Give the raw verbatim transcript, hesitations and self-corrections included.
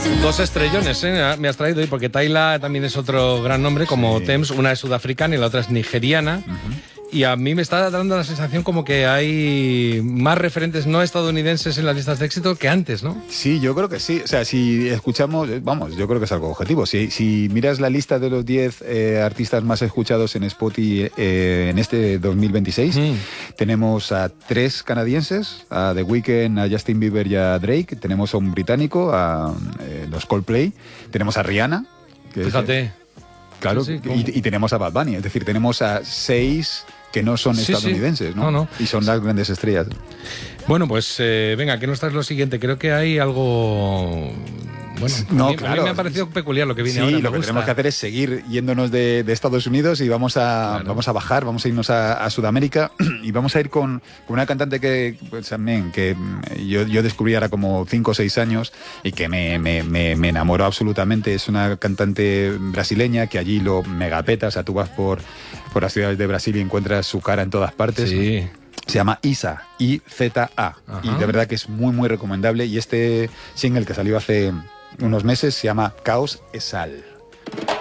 Dos estrellones, ¿eh? Me has traído hoy, porque Tyla también es otro gran nombre, como sí. Thames. Una es sudafricana y la otra es nigeriana. Uh-huh. Y a mí me está dando la sensación como que hay más referentes no estadounidenses en las listas de éxito que antes, ¿no? Sí, yo creo que sí. O sea, si escuchamos, vamos, yo creo que es algo objetivo. Si, si miras la lista de los diez eh, artistas más escuchados en Spotify eh, en este dos mil veintiséis, mm. tenemos a tres canadienses, a The Weeknd, a Justin Bieber y a Drake. Tenemos a un británico, a eh, los Coldplay. Tenemos a Rihanna. Que Fíjate. Es, claro, sí, sí, y, y tenemos a Bad Bunny. Es decir, tenemos a seis que no son sí, estadounidenses, sí. ¿no? No, no. Y son las grandes estrellas. Bueno, pues eh, venga, ¿qué nos traes lo siguiente? Creo que hay algo... Bueno, no, a, mí, claro. a mí me ha parecido peculiar lo que viene sí, ahora. Sí, lo que gusta. tenemos que hacer es seguir yéndonos de, de Estados Unidos y vamos a, claro. vamos a bajar, vamos a irnos a, a Sudamérica y vamos a ir con, con una cantante que pues, también que yo, yo descubrí ahora como cinco o seis años y que me, me, me, me enamoró absolutamente. Es una cantante brasileña que allí lo megapeta, o sea, tú vas por, por las ciudades de Brasil y encuentras su cara en todas partes. Sí. Se llama Isa, I Z A, y de verdad que es muy, muy recomendable. Y este single que salió hace unos meses se llama Caos es Sal.